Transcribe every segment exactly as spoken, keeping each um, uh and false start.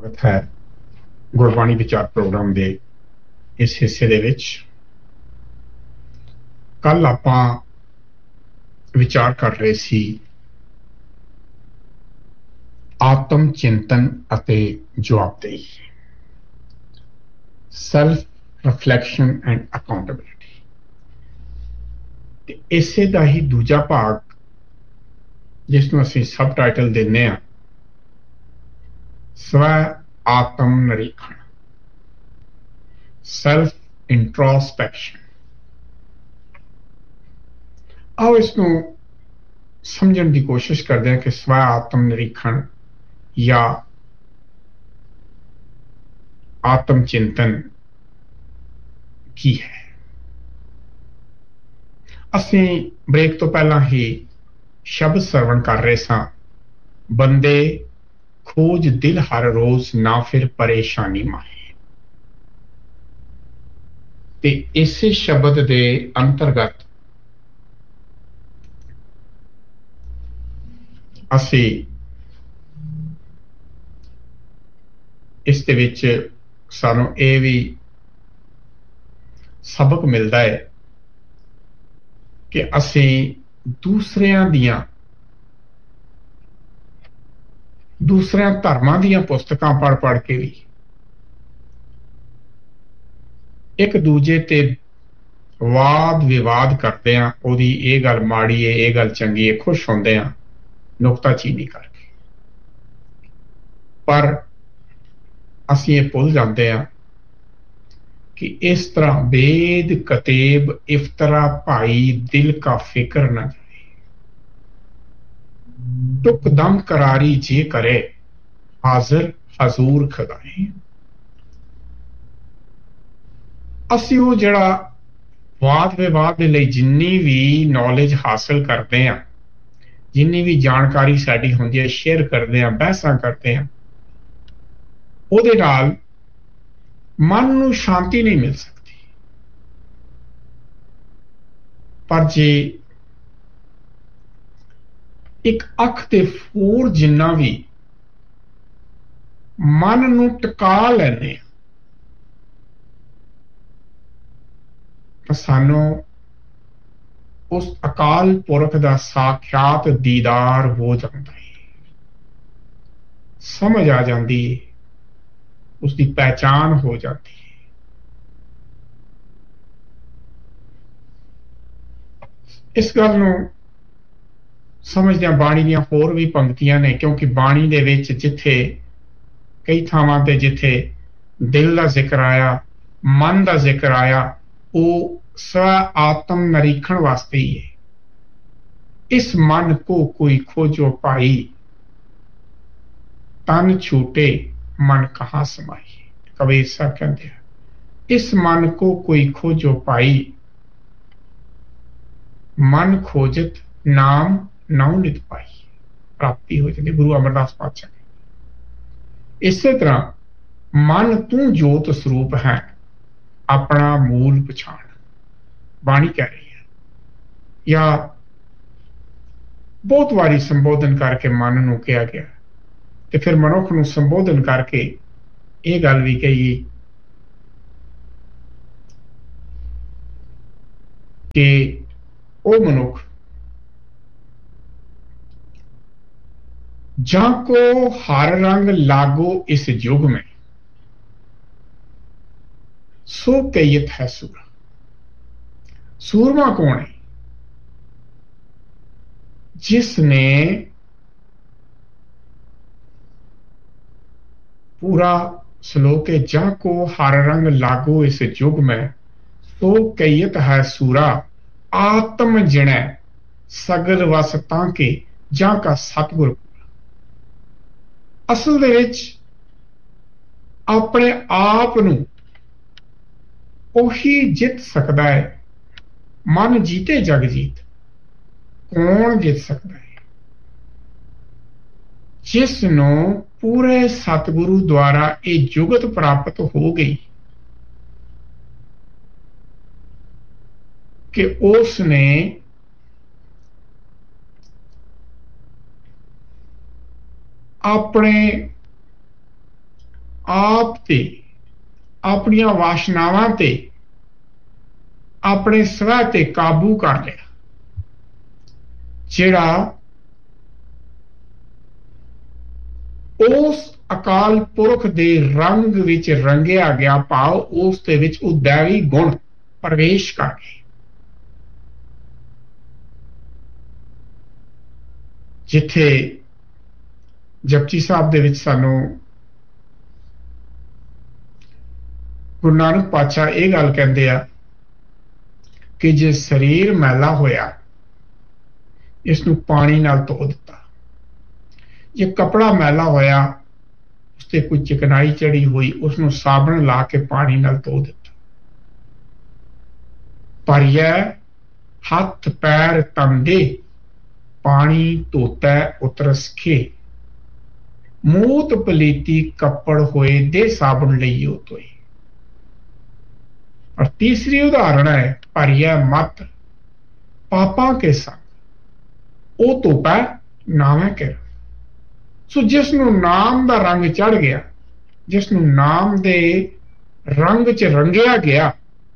स्वागत है गुरबाणी विचार प्रोग्राम के इस हिस्से दे विच। कल आपां विचार कर रहे सी आत्म चिंतन अते जवाबदेही, सैल्फ रिफ्लैक्शन एंड अकाउंटेबिलिटी। इसे दा ही दूजा भाग जिसनूं असीं सब टाइटल दिंदे हां स्व आत्म निरीक्षण, सैल्फ इंट्रोस्पैक्शन। आओ इसनूं समझण की कोशिश करते हैं कि स्व आत्म निरीक्षण या आत्म चिंतन की है। असीं ब्रेक तो पहला ही शब्द सरवण कर रहे सां, बंदे खोज दिल हर रोज ना फिर परेशानी माहे। ते इसे शब्द दे अंतर्गत असी इस दे विच सानू ये भी सबक मिलता है कि असी दूसरियां दियां दूसरे धर्मां दियां पुस्तकां पढ़ पढ़ के भी एक दूजे ते वाद विवाद करते हैं, ओदी ये गल माड़ी है, ये गल चंगी है, खुश होंदे हैं नुक्ताचीनी करके। पर असीं ये भुल जाते हैं कि इस तरह बेद कतेब इफ्तरा भाई दिल का फिक्र न जाए, टुक दम करारी जे करे हाजिर हजूर खुदाए। असी वो जड़ा वाद विवाद के लिए जिन्नी भी नॉलेज हासिल करते हैं, जिन्नी भी जानकारी साडी होंदी है, शेयर करते हैं, बहसां करते हैं, उहदे नाल मन नूं शांति नहीं मिल सकती। पर जे एक अख ते फोर जिन्ना भी मन नूं टका लैने तो सानू उस अकाल पुरख दा साक्षात दीदार हो जाता है, समझ आ जाती है, उसकी पहचान हो जाती है। इस गल नूं समझदे बाणी दियां होर भी पंक्तियां ने, क्योंकि बाणी दे विच जिथे कई थावां ते जिथे दिल का जिक्र आया, मन का जिक्र आया, वो स्व आत्म निरीक्षण वास्ते ही है। इस मन को कोई खोजो पाई, तन छूटे मन कहाँ समाई। कबीर साहब कहते हैं, इस मन को कोई खोजो पाई, मन खोजत नाम नौ नित पाई। प्राप्ति हो जाती गुरु अमरदास पातशाह ने। इस तरह मन तू जोत स्वरूप है, अपना मूल पछाण बाणी कह रही है। या बहुत बारी संबोधन करके मन नूं कहा गया, तो फिर मनुख नूं संबोधन करके ये गल भी कही कि ओ मनुख जाको हर रंग लागो इस युग में, सो कयित है सूरा। सूरमा कौन है? जिसने पूरा श्लोक है, जाको हर रंग लागो इस युग में, सो कयित है सूरा। आत्म जिणे सगल वस तांके जा का सतगुर। असल दे विच अपने आप नूं ओही जित सकता है। मन जीते जग जीत, कौन जित सकता है? जिसनों पूरे सतगुरु द्वारा ये जुगत प्राप्त हो गई कि उसने अपने आप ते अपनियां वासनावां ते अपने स्वै ते काबू कर लिया, जिहड़ा उस अकाल पुरख दे रंग विच रंगिया गया, भाव उस दे विच उह दैवी गुण प्रवेश कर गए। जिथे जपजी साहब दे विच सानू गुरु नानक पातशाह ये गल कहते आ कि जे शरीर मैला होया इसनूं पानी नाल धो दिता, जे कपड़ा मैला होया उसते कोई चिकनाई चढ़ी हुई उसनूं साबण ला के पानी नाल धो दिता, पर यह हथ पैर तंदे पानी धोता उतरस के, मूत पलीती कपड़ होए दे साबण लईओ तोई। और तीसरी उदाहरण है, पर यह मत पापा के संग ओ धोपै नावे कर। सो जिसनू नाम दा रंग चढ़ गया, जिसनू नाम दे रंग च रंगिया गया,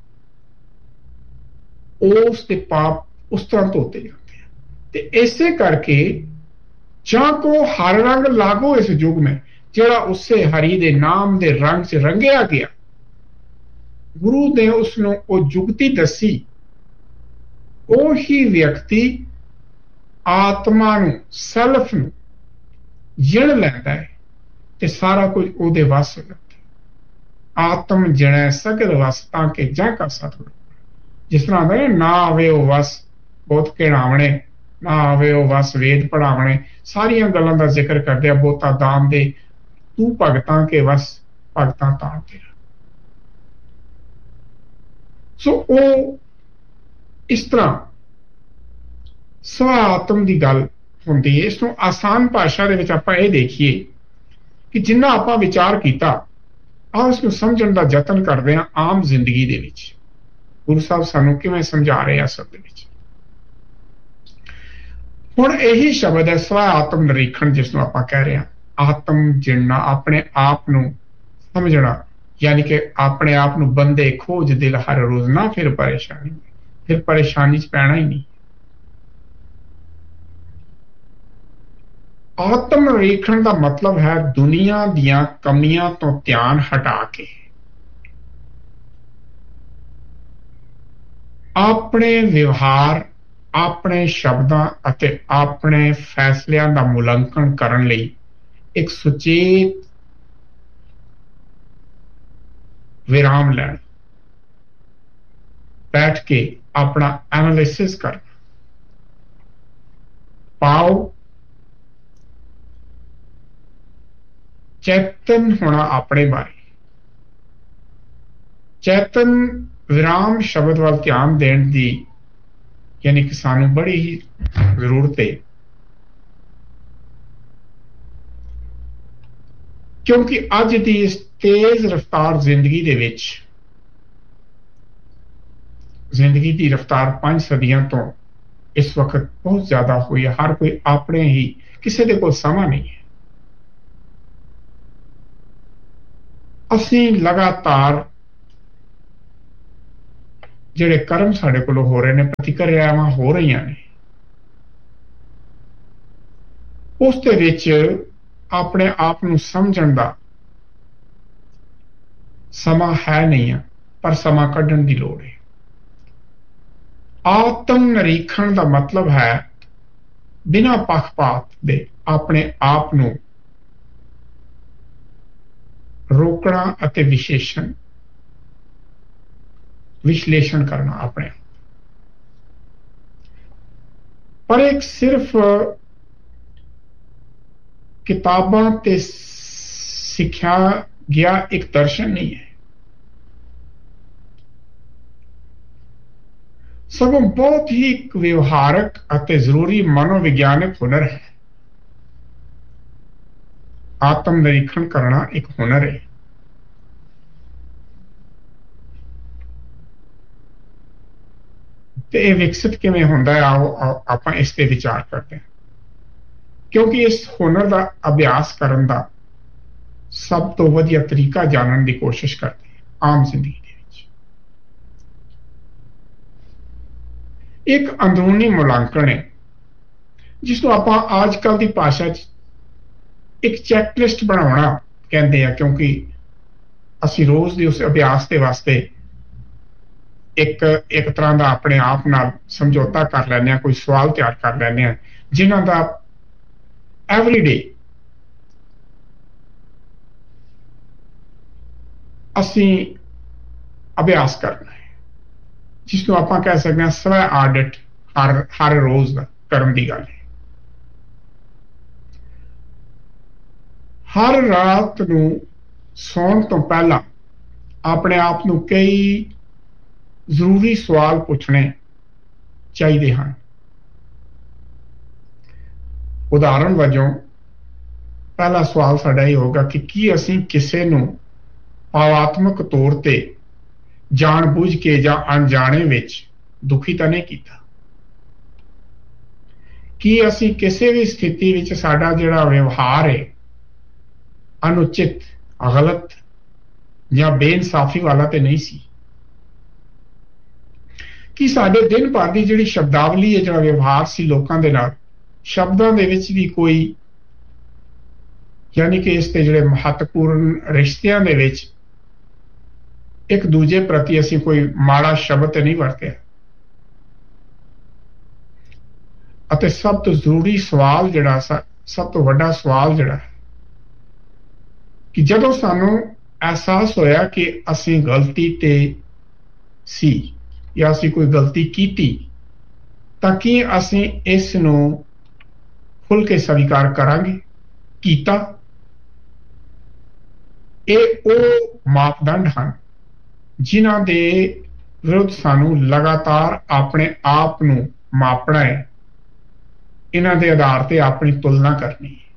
उस दे पाप उस तरह धोते जाते हैं। ते इसे करके जां को हर रंग लागो इस युग में, जेड़ा उससे हरि दे नाम दे रंग च रंगिया गया, गुरु ने उसनों वो जुगती दसी, वो ही व्यक्ति आत्मा नूं सैल्फ नूं जिण लैंदा है ते सारा कुछ उहदे वस हो जाता। आत्म जिणै सगल वस ताके जा का सतगुर, जिस तरह आंदा ना आवे वो वस बहुत घिणावणे, ना आवे वो वस वेद पढ़ावणे, सारियां गल्लां दा जिक्र करदे आ। बहुता दान दे तू भगतां के वस भगतां तां तेरा। सो वो इस तरह स्व आत्म की गल होंदी है। इसनों आसान भाषा दे विच आपां ये देखिए कि जिन्ना आपां विचार किया, आओ इसनों समझण दा यतन करदे हां आम जिंदगी दे विच गुरु साहब सानू किवें समझा रहे असल दे विच। हुण यही शब्द है स्व आत्म निरीखण, जिसनों आपां कह रहे हैं आत्म जिणना, अपने आप नूं समझना, यानी कि अपने आप नूं बंदे खोज दिल हर रोज ना, फिर परेशानी फिर परेशानी च पैना ही नहीं। आत्म निरीखण का मतलब है दुनिया दियां कमियां तो ध्यान हटा के अपने व्यवहार, अपने शब्दां अते अपने फैसलियां का मुलांकन करन लई एक सुचेत विराम लैना, बैठ के अपना एनालिसिस करना, पाओ चेतन होना अपने बारे। चेतन विराम शब्द वाल ध्यान देने की यानी कि सानू बड़ी ही जरूरत है, क्योंकि अज की इस तेज रफ्तार जिंदगी दे विच, जिंदगी की रफ्तार पांच सदियों तो इस वक्त बहुत ज्यादा हुई है। हर कोई अपने ही, किसी दे कोल समा नहीं है। असी लगातार जिहड़े कर्म साडे कोल हो रहे हैं, प्रतिक्रियावां हो रही ने, उस दे विच अपने आप नूं समझण दा समा है नहीं है, पर समा कढण दी लोड़ है। आत्म निरीखण का मतलब है बिना पक्षपात दे अपने आप नूं रोकना अते विशेषण विश्लेषण करना अपने। पर एक सिर्फ किताबां ते सिखा गया एक दर्शन नहीं है, सगों बहुत ही एक व्यवहारक अते जरूरी मनोविज्ञानिक हुनर है। आत्म निरीक्षण करना एक हुनर है। ते ये विकसित किवें हुंदा है, आओ आपां इस ते विचार करते हैं। क्योंकि इस हुनर का अभ्यास करन दा सब तो वधिया तरीका जानने की कोशिश करते हैं आम जिंदगी दे विच। एक अंदरूनी मुलांकण है जिसनों आपां आजकल की भाषा च एक चैकलिस्ट बनाना कहते हैं, क्योंकि असी रोज के उस अभ्यास के वास्ते एक एक तरह का अपने आप नाल समझौता कर लैने, कोई सवाल तैयार कर लैने जिन्हां दा एवरीडे असी अभ्यास करना है, जिसनों आपां कह सकते हैं स्व ऑडिट हर हर रोज का करन दी गल है। हर रात नूं सौण तो पहला अपने आप नूं कई जरूरी सवाल पूछने चाहिए हैं। उदाहरण वजों पहला सवाल साडा यह होगा कि की असीं किसी नूं भावात्मक तौर ते जानबूझ के या अनजाने विच दुखी तो नहीं कीता। कि असीं किसी भी स्थिति विच साडा जिहड़ा व्यवहार है अनुचित, गलत या बेइंसाफी वाला तो नहीं सी। कि साडे दिन भर की जिहड़ी शब्दावली है, जिहड़ा व्यवहार सी लोकां दे नाल, शब्दां दे विच भी कोई यानी कि इस ते जिहड़े महत्वपूर्ण रिश्तियां दे विच एक दूजे प्रति असीं कोई माड़ा शब्द ते नहीं वरतिया। अते सब तो जरूरी सवाल जिहड़ा सब तो वड्डा सवाल जिहड़ा है कि जदों सानू एहसास होया कि असीं गलती ते सी या असीं कोई गलती कीती, तां कि असीं इस नूं खुल के स्वीकार करांगे कीता। ਇਹ ਉਹ मापदंड हैं जिन्हां दे विरुद्ध सानू लगातार अपने आप नूं मापना है, इन्हां दे आधार ते अपनी तुलना करनी है।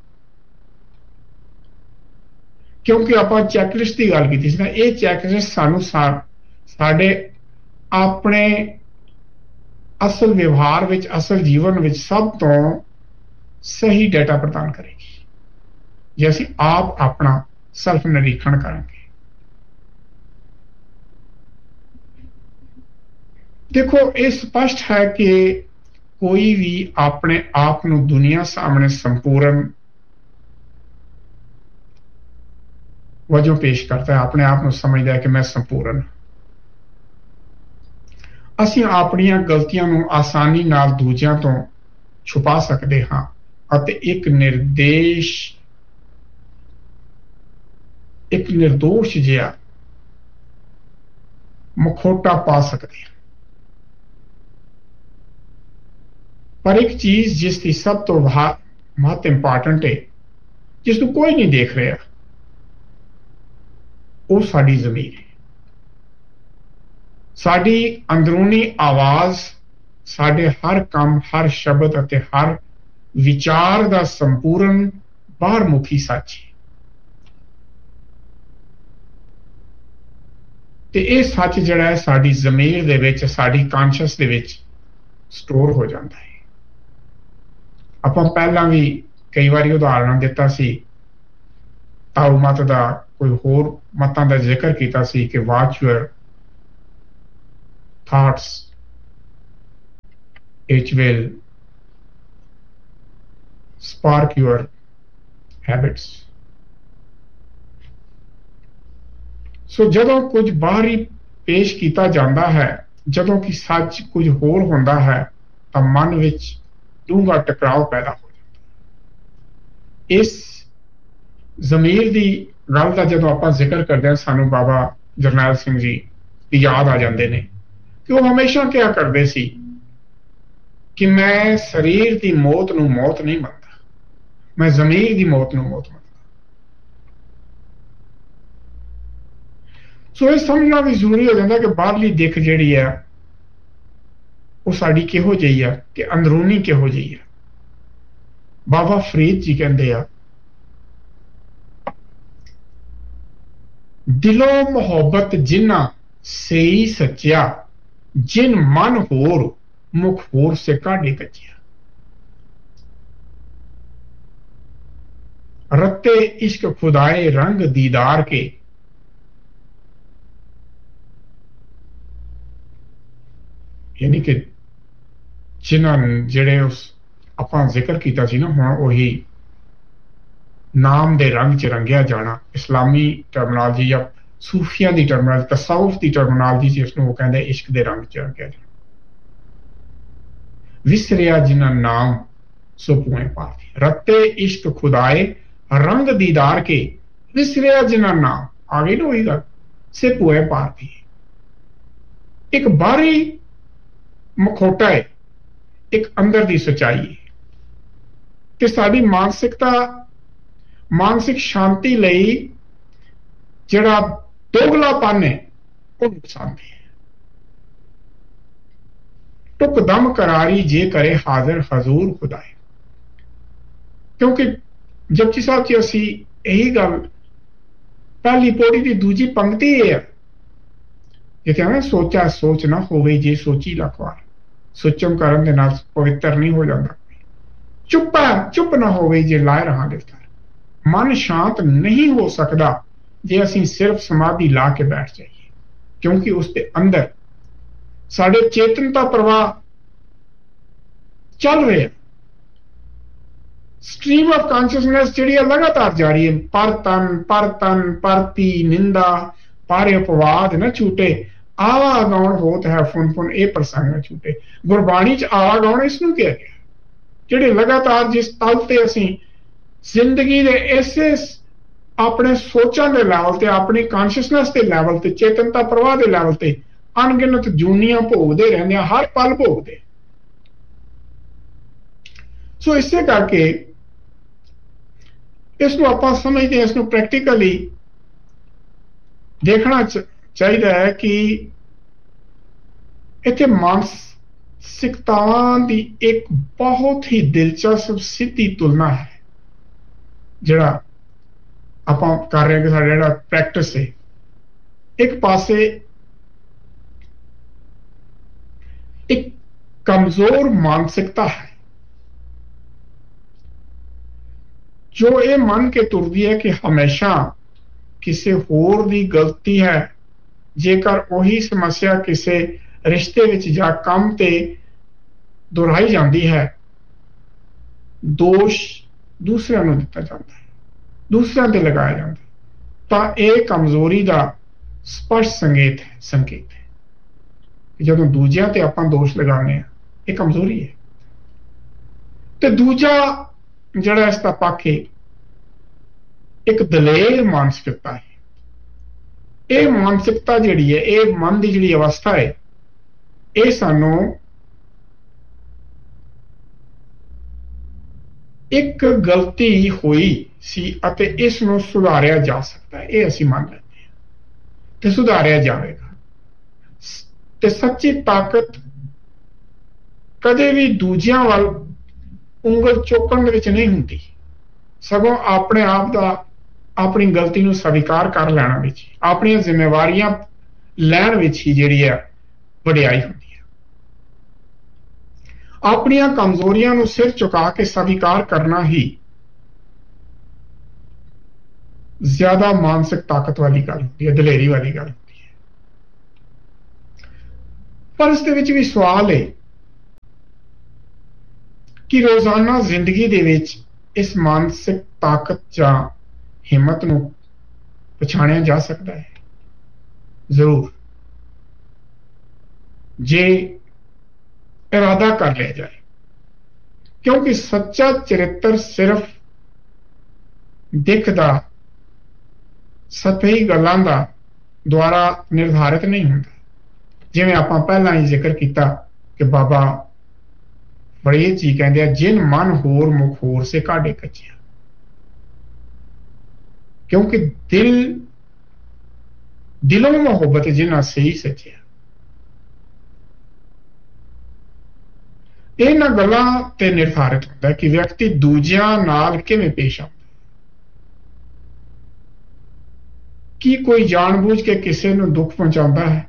क्योंकि आपां चैकलिस्ट की गल की ना, ये चैकलिस्ट सानू साडे अपने असल व्यवहार विच, असल जीवन विच सब तो सही डेटा प्रदान करेगी जे असीं आप अपना सैल्फ निरीक्षण करेंगे। देखो, ये स्पष्ट है कि कोई भी अपने आप नूं दुनिया सामने संपूर्ण वजों पेश करता है, अपने आप नूं समझदा है कि मैं संपूर्ण। असीं अपणियां गलतियां नूं आसानी नाल दूजियां तो छुपा सकते हाँ अते एक निर्देश एक निर्दोष जिहा मखौटा पा सकते हैं। पर एक चीज जिसकी सब तो बहुत इंपॉर्टेंट है, जिसको कोई नहीं देख रहा, वो साडी ज़मीर है। साडी अंदरूनी आवाज साडे हर काम, हर शब्द अते हर विचार का संपूर्ण बाहरमुखी सच है। ते ये सच जिहड़ा है साडी ज़मीर दे विच, साडी कॉन्शियस दे विच स्टोर हो जाता है। आपां पहला भी कई बार उदाहरण दिता सी, ताऊ मत का कोई होर मतां का जिक्र किया सी कि watch your thoughts it will spark your habits. सो जदों कुछ बाहरी पेश किया जाता है, जदों कि सच कुछ होर होंदा है, तो मन विच डूंगा टकराव पैदा हो जाता। इस जमीर की गल का जदों आपां जिक्र करते हैं, सानू बाबा जरनैल सिंह जी याद आ जाते हैं कि वो हमेशा क्या करते सी कि मैं शरीर की मौत नूं मौत नहीं मनता, मैं जमीर की मौत नूं मौत मनता। सो ये समझना भी जरूरी हो जाता कि बाहरली दिख जिहड़ी है वो साडी किहो जिही है कि अंदरूनी किहो जिही है। बाबा फरीद जी कहते हैं, दिलों मोहब्बत जिन्ना सही सच्चिया, जिन मन होर मुख होर से काढ़े कच्चिया। रत्ते इश्क खुदाए रंग दीदार के, यानी कि जिन्होंने जेड़े उस ਆਪਾਂ ਜ਼ਿਕਰ ਕੀਤਾ ਸੀ ਨਾ, ਹੁਣ ਉਹੀ नाम दे रंग च रंगिया जाना, इस्लामी टर्मिनोलॉजी या सूफिया की टर्मिनोलॉजी, तसाउफ की टर्मिनोलॉजी से इसको वो कहते इश्क दे रंग च रंगिया जाना। विसरिया जिन्ना नाम सो पुए पाती, रत्ते इश्क खुदाए रंग दीदार के, विसरिया जिन्ना नाम, आ गई ना वही गल, से पुए पाती। एक बाहरी मखोटा है, एक अंदर की सच्चाई है कि साडी मानसिकता मानसिक शांति लई जिहड़ा दोगलापन है वो नुकसानदेह है। टुक दम करारी जे करे हाजिर हजूर खुदाए, क्योंकि जपजी साहब जी असी यही गल पहली पौड़ी की दूजी पंक्ति है जिथे ना सोचा सोच ना होवे जे सोची लख वार, सोचम करन दे नाल पवित्र नहीं हो जाता, चुप्पा चुप ना होवे जे लाए रहा दिफ्तार, मन शांत नहीं हो सकता जे असी सिर्फ समाधि ला के बैठ जाइए, क्योंकि उसके अंदर साढ़े चेतनता प्रवाह चल रहे हैं, स्ट्रीम ऑफ कॉन्शियसनेस जी लगातार जारी है, पर तन पर तन परती निंदा पारे अपवाद न छूटे, आवा गाउन होत है फुन फुन ए प्रसंग न छूटे। गुरबाणी च आवा गाउन इसनूं कहा गया, जिहड़े लगातार जिस तल ते असी जिंदगी दे इसे अपने सोचां दे लैवल ते, अपनी कॉन्शियसनेस के लैवल ते, चेतनता प्रवाह के लैवल ते अनगिनत जूनियां भोगते रहंदे, हर पल भोगते। सो इसे करके इसनूं आपां समझते हैं, इसनूं प्रैक्टिकली देखना चाहिए है कि इत्थे मानसिकतावां दी एक बहुत ही दिलचस्प सीधी तुलना है जिहड़ा आपां कर रहे हैं कि साडा जिहड़ा प्रैक्टिस है, एक पासे एक कमजोर मानसिकता है जो ये मन के तुरदी है कि हमेशा किसी होर दी गलती है, जेकर वही समस्या किसी रिश्ते विच जां काम ते दोहराई जाती है, दोष दूसरिਆਂ ਨੂੰ ਦਿੱਤਾ ਜਾਂਦਾ है, दूसरिਆਂ ते लगाया जाता है, तो यह कमजोरी का स्पष्ट संकेत है संकेत है कि जदों दूजिਆਂ ते आपां दोष लगाने हैं, यह कमजोरी है। तो दूजा जिहड़ा इसका पक्ष है एक दलेर मानसिकता है। यह मानसिकता जिहड़ी है, यह मन की जिहड़ी अवस्था है, यह सानू एक गलती हुई सी अते इस नूं सुधारिया जा सकता है, यह असीं मान लैंदे हां ते सुधारिया जाएगा। ते सच्ची ताकत कदे भी दूजियां वाल उंगल चुकण दे विच नहीं हुंदी, सगों अपने आप दा अपनी गलती नूं स्वीकार कर लैण विच, अपनी जिम्मेवारियां लैण विच ही जिहड़ी है वडियाई हुंदी है। अपनियां कमजोरियां नूं सिर झुका के स्वीकार करना ही ज्यादा मानसिक ताकत वाली गल होती है, दलेरी वाली गल होती है। पर इस दे विच भी सवाल है कि रोजाना जिंदगी दे विच इस मानसिक ताकत जां हिम्मत नूं पछाणिया जा सकता है। जरूर जे इरादा कर लिया जाए, क्योंकि सच्चा चरित्र सिर्फ दिखदा सतही गल्लां दा द्वारा निर्धारित नहीं होता। जिवें आपां पहलां ही जिक्र किया कि बाबा बड़े जी कहते हैं, जिन मन होर मुख होर से काढ़े कच्चिया, क्योंकि दिल दिलों मोहब्बत जिन्ना सही सच्चिया। इन्हां गल्लां ते निर्धारित होता है कि व्यक्ति दूजियां नाल किवें पेश आउंदा, कि कोई जानबूझ के किसी नूं दुख पहुंचाता है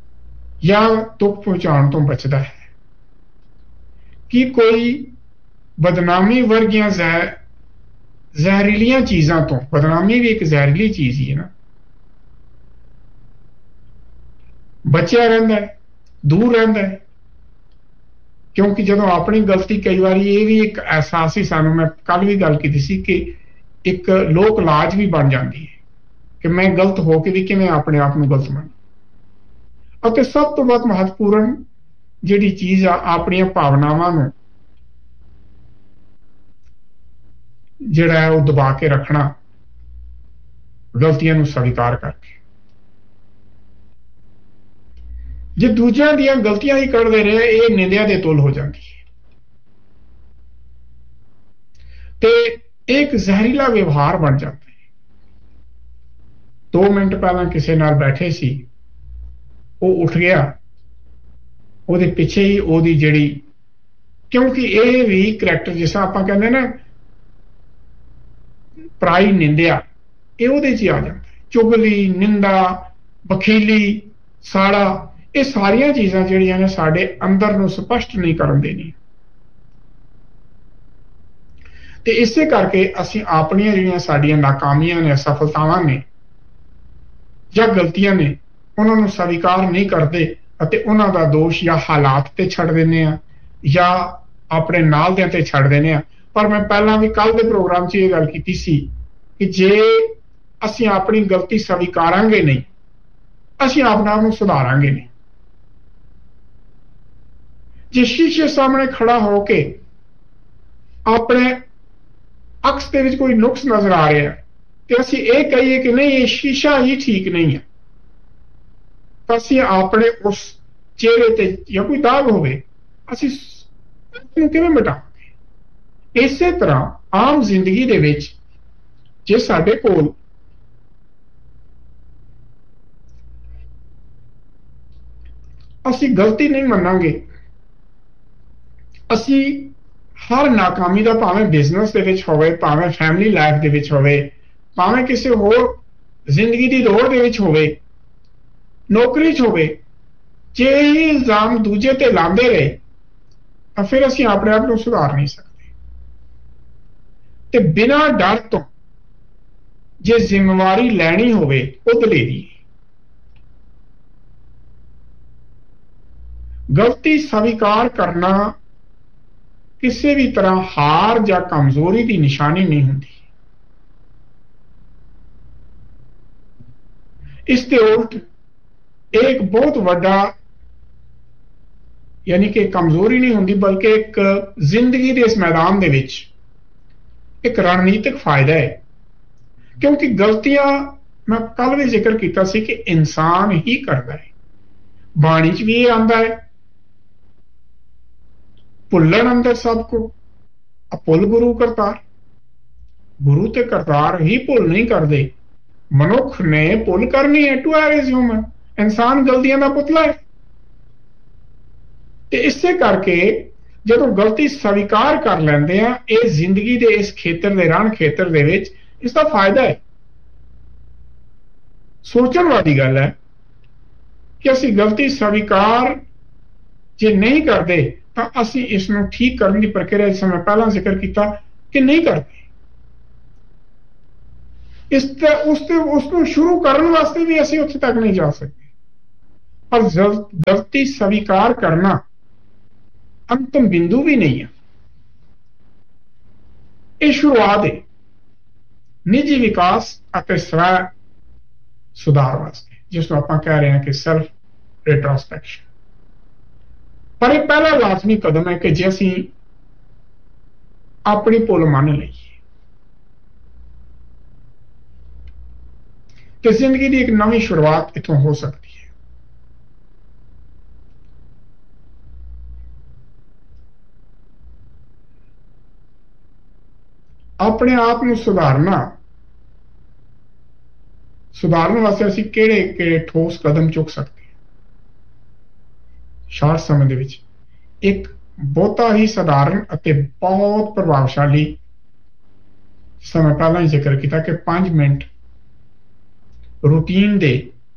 या दुख पहुंचाने तो बचता है, कि कोई बदनामी वर्गियां जह ਜ਼ਹਿਰੀਲੀਆਂ ਚੀਜ਼ਾਂ ਤੋਂ ਬਦਨਾਮੀ ਵੀ ਇੱਕ ਜ਼ਹਿਰੀਲੀ ਚੀਜ਼ ਹੀ ਹੈ ਨਾ ਬਚਿਆ ਰਹਿੰਦਾ ਹੈ ਦੂਰ ਰਹਿੰਦਾ ਹੈ ਕਿਉਂਕਿ ਜਦੋਂ ਆਪਣੀ ਗਲਤੀ ਕਈ ਵਾਰੀ ਇਹ ਵੀ ਇੱਕ ਅਹਿਸਾਸ ਹੀ ਸਾਨੂੰ ਮੈਂ ਕੱਲ ਵੀ ਗੱਲ ਕੀਤੀ ਸੀ ਕਿ ਇੱਕ ਲੋਕ ਲਾਜ ਵੀ ਬਣ ਜਾਂਦੀ ਹੈ ਕਿ ਮੈਂ ਗਲਤ ਹੋ ਕੇ ਵੀ ਕਿਵੇਂ ਆਪਣੇ ਆਪ ਨੂੰ ਗਲਤ ਮੰਨ ਅਤੇ ਸਭ ਤੋਂ ਵੱਧ ਮਹੱਤਵਪੂਰਨ ਜਿਹੜੀ ਚੀਜ਼ ਆ ਆਪਣੀਆਂ ਭਾਵਨਾਵਾਂ ਨੂੰ ਜਿਹੜਾ ਹੈ ਉਹ ਦਬਾ ਕੇ ਰੱਖਣਾ ਗਲਤੀਆਂ ਨੂੰ ਸਵੀਕਾਰ ਕਰਕੇ ਜੇ ਦੂਜਿਆਂ ਦੀਆਂ ਗਲਤੀਆਂ ਹੀ ਕਰਦੇ ਰਹੇ ਇਹ ਨਿੰਦਿਆ ਦੇ ਤੁਲ ਹੋ ਜਾਂਦੀ ਹੈ ਤੇ ਇੱਕ ਜ਼ਹਿਰੀਲਾ ਵਿਵਹਾਰ ਬਣ ਜਾਂਦਾ ਹੈ ਦੋ ਮਿੰਟ ਪਹਿਲਾਂ ਕਿਸੇ ਨਾਲ ਬੈਠੇ ਸੀ ਉਹ ਉੱਠ ਗਿਆ ਉਹਦੇ ਪਿੱਛੇ ਹੀ ਉਹਦੀ ਜਿਹੜੀ ਕਿਉਂਕਿ ਇਹ ਵੀ ਕਰੈਕਟਰ ਜਿਸ ਤਰ੍ਹਾਂ ਆਪਾਂ ਕਹਿੰਦੇ ਨਾ ਪਰਾਈ ਨਿੰਦਿਆ ਇਹ ਉਹਦੇ 'ਚ ਹੀ ਆ ਜਾਂਦਾ ਚੁਗਲੀ ਨਿੰਦਾ ਬਖੀਲੀ ਸਾੜਾ ਇਹ ਸਾਰੀਆਂ ਚੀਜ਼ਾਂ ਜਿਹੜੀਆਂ ਨੇ ਸਾਡੇ ਅੰਦਰ ਨੂੰ ਸਪਸ਼ਟ ਨਹੀਂ ਕਰਨ ਦੇਣੀ ਤੇ ਇਸੇ ਕਰਕੇ ਅਸੀਂ ਆਪਣੀਆਂ ਜਿਹੜੀਆਂ ਸਾਡੀਆਂ ਨਾਕਾਮੀਆਂ ਨੇ ਅਸਫਲਤਾਵਾਂ ਨੇ ਜਾਂ ਗਲਤੀਆਂ ਨੇ ਉਹਨਾਂ ਨੂੰ ਸਵੀਕਾਰ ਨਹੀਂ ਕਰਦੇ ਅਤੇ ਉਹਨਾਂ ਦਾ ਦੋਸ਼ ਜਾਂ ਹਾਲਾਤ ਤੇ ਛੱਡ ਦਿੰਦੇ ਆ ਜਾਂ ਆਪਣੇ ਨਾਲ ਦਿਆਂ ਤੇ ਛੱਡ ਦਿੰਦੇ ਆ ਪਰ ਮੈਂ ਪਹਿਲਾਂ ਵੀ ਕੱਲ ਦੇ ਪ੍ਰੋਗਰਾਮ 'ਚ ਇਹ ਗੱਲ ਕੀਤੀ ਸੀ ਕਿ ਜੇ ਅਸੀਂ ਆਪਣੀ ਗਲਤੀ ਸਵੀਕਾਰਾਂਗੇ ਨਹੀਂ ਅਸੀਂ ਆਪਣੇ ਆਪ ਨੂੰ ਸੁਧਾਰਾਂਗੇ ਨਹੀਂ ਜੇ ਸ਼ੀਸ਼ੇ ਸਾਹਮਣੇ ਖੜਾ ਹੋ ਕੇ ਆਪਣੇ ਅਕਸ ਦੇ ਵਿੱਚ ਕੋਈ ਨੁਕਸ ਨਜ਼ਰ ਆ ਰਿਹਾ ਤੇ ਅਸੀਂ ਇਹ ਕਹੀਏ ਕਿ ਨਹੀਂ ਇਹ ਸ਼ੀਸ਼ਾ ਹੀ ਠੀਕ ਨਹੀਂ ਹੈ ਤਾਂ ਅਸੀਂ ਆਪਣੇ ਉਸ ਚਿਹਰੇ ਤੇ ਜਾਂ ਕੋਈ ਦਾਗ ਹੋਵੇ ਅਸੀਂ ਇਹਨੂੰ ਕਿਵੇਂ ਮਿਟਾਵਾਂਗੇ ਇਸੇ ਤਰ੍ਹਾਂ ਆਮ ਜ਼ਿੰਦਗੀ ਦੇ ਵਿੱਚ ਜੇ ਸਾਡੇ ਕੋਲ ਅਸੀਂ ਗਲਤੀ ਨਹੀਂ ਮੰਨਾਂਗੇ ਅਸੀਂ ਹਰ ਨਾਕਾਮੀ ਦਾ ਭਾਵੇਂ ਬਿਜ਼ਨਸ ਦੇ ਵਿੱਚ ਹੋਵੇ ਭਾਵੇਂ ਫੈਮਿਲੀ ਲਾਈਫ ਦੇ ਵਿੱਚ ਹੋਵੇ ਭਾਵੇਂ ਕਿਸੇ ਹੋਰ ਜ਼ਿੰਦਗੀ ਦੀ ਦੌੜ ਦੇ ਵਿੱਚ ਹੋਵੇ ਨੌਕਰੀ 'ਚ ਹੋਵੇ ਜੇ ਇਹ ਇਲਜ਼ਾਮ ਦੂਜੇ ਤੇ ਲਾਉਂਦੇ ਰਹੇ ਤਾਂ ਫਿਰ ਅਸੀਂ ਆਪਣੇ ਆਪ ਨੂੰ ਸੁਧਾਰ ਨਹੀਂ ਸਕਦੇ ਤੇ ਬਿਨਾਂ ਡਰ ਤੋਂ ਜੇ ਜ਼ਿੰਮੇਵਾਰੀ ਲੈਣੀ ਹੋਵੇ ਉਹ ਦਲੇਰੀ ਗਲਤੀ ਸਵੀਕਾਰ ਕਰਨਾ ਕਿਸੇ ਵੀ ਤਰ੍ਹਾਂ ਹਾਰ ਜਾਂ ਕਮਜ਼ੋਰੀ ਦੀ ਨਿਸ਼ਾਨੀ ਨਹੀਂ ਹੁੰਦੀ ਇਸ ਦੇ ਉਲਟ ਇਹ ਇੱਕ ਬਹੁਤ ਵੱਡਾ ਯਾਨੀ ਕਿ ਕਮਜ਼ੋਰੀ ਨਹੀਂ ਹੁੰਦੀ ਬਲਕਿ ਇੱਕ ਜ਼ਿੰਦਗੀ ਦੇ ਇਸ ਮੈਦਾਨ ਦੇ ਵਿੱਚ ਇੱਕ ਰਣਨੀਤਿਕ ਫਾਇਦਾ ਹੈ ਕਿਉਂਕਿ ਗਲਤੀਆਂ ਮੈਂ ਕੱਲ ਵੀ ਜ਼ਿਕਰ ਕੀਤਾ ਸੀ ਕਿ ਇਨਸਾਨ ਹੀ ਕਰਦਾ ਹੈ ਬਾਣੀ 'ਚ ਵੀ ਇਹ ਆਉਂਦਾ ਹੈ ਭੁੱਲਣ ਅੰਦਰ ਸਭ ਕੋ ਅਪੁੱਲ ਗੁਰੂ ਕਰਤਾਰ ਗੁਰੂ ਤੇ ਕਰਤਾਰ ਹੀ ਭੁੱਲ ਨਹੀਂ ਕਰਦੇ ਮਨੁੱਖ ਨੇ ਭੁੱਲ ਕਰਨੀ ਹੈ ਟੂ ਐਰ ਇਜ਼ ਹਿਊਮਨ ਇਨਸਾਨ ਗਲਤੀਆਂ ਦਾ ਪੁਤਲਾ ਹੈ ਤੇ ਇਸੇ ਕਰਕੇ ਜਦੋਂ ਗਲਤੀ ਸਵੀਕਾਰ ਕਰ ਲੈਂਦੇ ਆ ਇਹ ਜ਼ਿੰਦਗੀ ਦੇ ਇਸ ਖੇਤਰ ਦੇ ਰਣ ਖੇਤਰ ਦੇ ਵਿੱਚ ਇਸ ਦਾ ਫਾਇਦਾ ਹੈ ਸੋਚਣ ਵਾਲੀ ਗੱਲ ਹੈ ਕਿ ਅਸੀਂ ਗਲਤੀ ਸਵੀਕਾਰ ਜੇ ਨਹੀਂ ਕਰਦੇ ਤਾਂ ਅਸੀਂ ਇਸ ਨੂੰ ਠੀਕ ਕਰਨ ਦੀ ਪ੍ਰਕਿਰਿਆ ਜਿਸ ਮੈਂ ਪਹਿਲਾਂ ਜ਼ਿਕਰ ਕੀਤਾ ਕਿ ਨਹੀਂ ਕਰਦੇ ਇਸ ਤੇ ਉਸ ਤੇ ਉਸ ਨੂੰ ਸ਼ੁਰੂ ਕਰਨ ਵਾਸਤੇ ਵੀ ਅਸੀਂ ਉੱਥੇ ਤੱਕ ਨਹੀਂ ਜਾ ਸਕਦੇ ਪਰ ਗਲਤੀ ਸਵੀਕਾਰ ਕਰਨਾ ਅੰਤਮ ਬਿੰਦੂ ਵੀ ਨਹੀਂ ਹੈ ਇਹ ਸ਼ੁਰੂਆਤ ਹੈ ਨਿੱਜੀ ਵਿਕਾਸ ਅਤੇ ਸਵੈ ਸੁਧਾਰ ਵਾਸਤੇ ਜਿਸ ਨੂੰ ਆਪਾਂ ਕਹਿ ਰਹੇ ਹਾਂ ਕਿ ਸੈਲਫ ਰਿਟਰੋਸਪੈਕਸ਼ਨ ਪਰ ਇਹ ਪਹਿਲਾ ਲਾਜ਼ਮੀ ਕਦਮ ਹੈ ਕਿ ਜੇ ਅਸੀਂ ਆਪਣੀ ਭੁੱਲ ਮੰਨ ਲਈਏ ਤੇ ਜ਼ਿੰਦਗੀ ਦੀ ਇੱਕ ਨਵੀਂ ਸ਼ੁਰੂਆਤ ਇੱਥੋਂ ਹੋ ਸਕਦੀ ਹੈ ਆਪਣੇ ਆਪ ਨੂੰ ਸੁਧਾਰਨਾ ਸੁਧਾਰਨ ਵਾਸਤੇ ਅਸੀਂ ਕਿਹੜੇ ਕਿਹੜੇ ਠੋਸ ਕਦਮ ਚੁੱਕ ਸਕਦੇ ਹਾਂ ਸ਼ਾਰਟ ਸਮੇਂ ਦੇ ਵਿੱਚ ਇੱਕ ਬਹੁਤਾ ਹੀ ਸਧਾਰਨ ਅਤੇ ਬਹੁਤ ਪ੍ਰਭਾਵਸ਼ਾਲੀ ਜਿਸ ਮੈਂ ਪਹਿਲਾਂ ਹੀ ਜ਼ਿਕਰ ਕੀਤਾ ਕਿ ਪੰਜ ਮਿੰਟ ਰੂਟੀਨ ਦੇ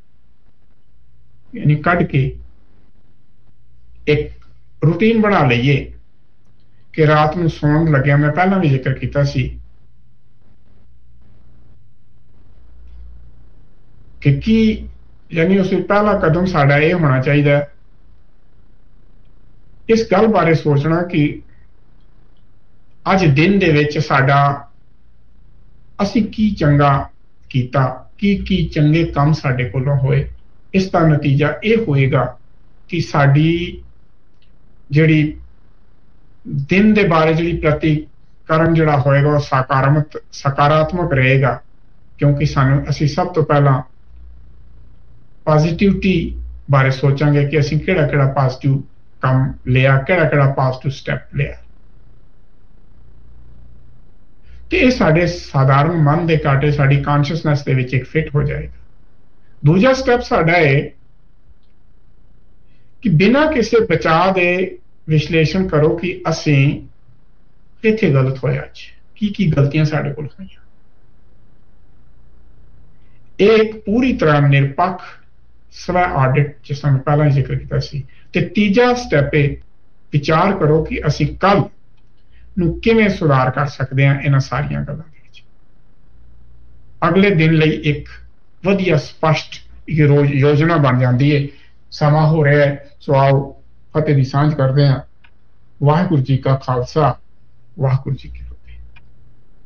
ਯਾਨੀ ਕੱਢ ਕੇ ਇੱਕ ਰੂਟੀਨ ਬਣਾ ਲਈਏ कि रात ਨੂੰ ਸੌਣ ਲੱਗਿਆ मैं ਪਹਿਲਾਂ भी जिक्र ਕੀਤਾ ਸੀ कि की यानी उस पहला कदम साडा ये होना चाहिए इस गल बारे सोचना कि अज दिन दे विच साडा असी की चंगा कीता की की चंगे काम साडे कोलों होए इसका नतीजा ये होएगा कि साडी जिहड़ी दिन दे बारे जिहड़ी प्रतिकरण जिहड़ा होएगा वो सकारात्मक सकारात्मक रहेगा क्योंकि सानू असी सब तो पहला पॉजिटिविटी बारे सोचांगे कि असी किहड़ा किहड़ा पॉजिटिव काम लिया किहड़ा किहड़ा पॉजिटिव स्टैप लिया तो यह साडे साधारण मन दे काटे साडी कॉन्शियसनेस दे विच एक फिट हो जाएगा। दूजा स्टैप साडा है कि बिना किसी बचाव दे विश्लेषण करो कि असी किथे गलत होया अज की की गलतियां साडे कोल होईयां एक पूरी तरह निरपक्ष स्व ऑडिट जिस मैं पहला जिक्र किया सी ते तीजा स्टैप है विचार करो कि असी कल नूं किवें सुधार कर सकते हैं इन्हां सारियां गल्लां दे विच अगले दिन लई एक वधिया स्पष्ट योजना बन जाती है। समा हो रहा है सो आओ फतेह दी सांझ करते हैं। वाहिगुरू जी का खालसा वाहिगुरू जी की